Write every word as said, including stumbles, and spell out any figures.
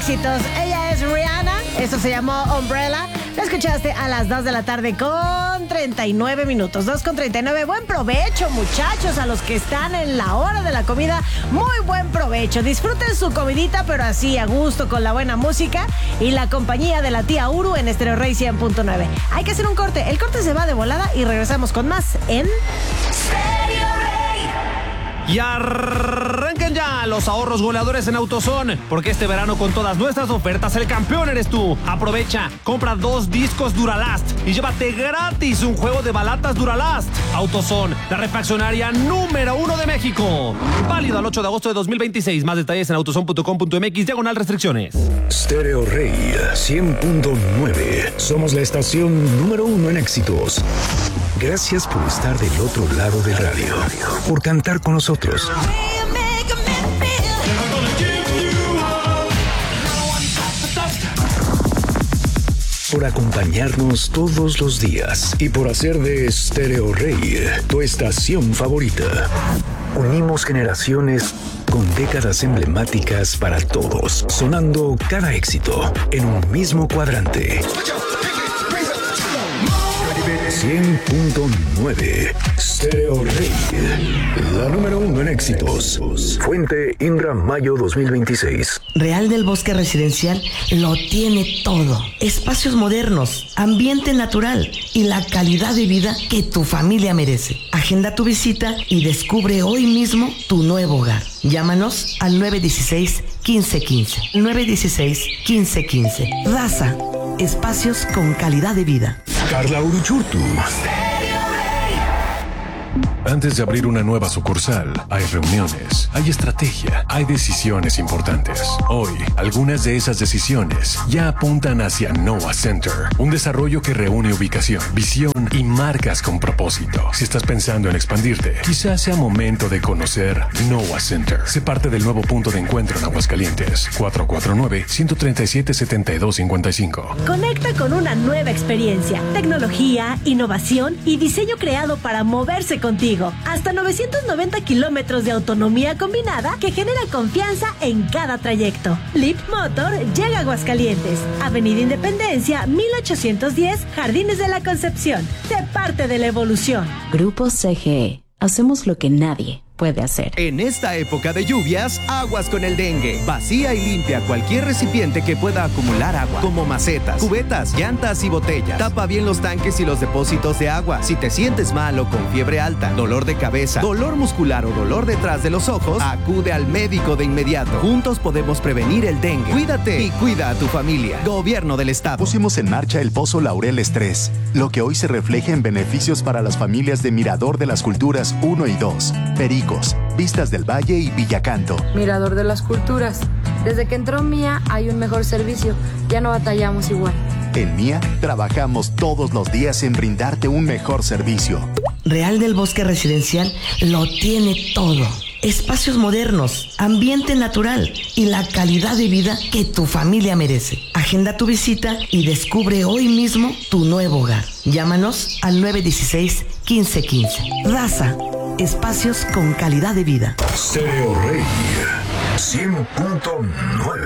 éxitos. Ella es Rihanna, eso se llamó Umbrella. La escuchaste a las dos de la tarde con treinta y nueve minutos. dos con treinta y nueve. Buen provecho, muchachos, a los que están en la hora de la comida. Muy buen provecho. Disfruten su comidita, pero así a gusto, con la buena música y la compañía de la tía Uru en Stereo Rey cien punto nueve. Hay que hacer un corte. El corte se va de volada y regresamos con más en Stereo Rey. Y arranquen ya los ahorros goleadores en AutoZone, porque este verano con todas nuestras ofertas el campeón eres tú. Aprovecha, compra dos discos Duralast y llévate gratis un juego de balatas Duralast. AutoZone, la refaccionaria número uno de México. Válido al ocho de agosto de dos mil veintiséis. Más detalles en autozone punto com punto m x diagonal restricciones. Stereo Rey cien punto nueve. Somos la estación número uno en éxitos. Gracias por estar del otro lado del radio, por cantar con nosotros, por acompañarnos todos los días y por hacer de Stereo Rey tu estación favorita. Unimos generaciones con décadas emblemáticas para todos, sonando cada éxito en un mismo cuadrante. cien punto nueve Stereo Rey, la número uno en éxitos. Fuente Indra Mayo dos mil veintiséis. Real del Bosque Residencial lo tiene todo. Espacios modernos, ambiente natural y la calidad de vida que tu familia merece. Agenda tu visita y descubre hoy mismo tu nuevo hogar. Llámanos al nueve uno seis, uno cinco uno cinco. nueve uno seis, uno cinco uno cinco. Raza, espacios con calidad de vida. Carla Uruchurtu. Antes de abrir una nueva sucursal, hay reuniones, hay estrategia, hay decisiones importantes. Hoy, algunas de esas decisiones ya apuntan hacia Noah Center, un desarrollo que reúne ubicación, visión y marcas con propósito. Si estás pensando en expandirte, quizás sea momento de conocer Noah Center. Sé parte del nuevo punto de encuentro en Aguascalientes. cuatro cuatro nueve, uno tres siete, siete dos cinco cinco. Conecta con una nueva experiencia, tecnología, innovación y diseño creado para moverse contigo. Hasta novecientos noventa kilómetros de autonomía combinada que genera confianza en cada trayecto. Leap Motor llega a Aguascalientes, Avenida Independencia, mil ochocientos diez, Jardines de la Concepción. Sé parte de la evolución. Grupo C G E. Hacemos lo que nadie puede hacer. En esta época de lluvias, aguas con el dengue. Vacía y limpia cualquier recipiente que pueda acumular agua, como macetas, cubetas, llantas y botellas. Tapa bien los tanques y los depósitos de agua. Si te sientes mal o con fiebre alta, dolor de cabeza, dolor muscular o dolor detrás de los ojos, acude al médico de inmediato. Juntos podemos prevenir el dengue. Cuídate y cuida a tu familia. Gobierno del Estado. Pusimos en marcha el Pozo Laureles tres, lo que hoy se refleja en beneficios para las familias de Mirador de las Culturas uno y dos, Perico, Vistas del Valle y Villacanto. Mirador de las Culturas. Desde que entró Mía hay un mejor servicio. Ya no batallamos igual. En Mía trabajamos todos los días en brindarte un mejor servicio. Real del Bosque Residencial lo tiene todo. Espacios modernos, ambiente natural y la calidad de vida que tu familia merece. Agenda tu visita y descubre hoy mismo tu nuevo hogar. Llámanos al nueve uno seis, uno cinco uno cinco. Raza, espacios con calidad de vida. Stereo Rey cien punto nueve.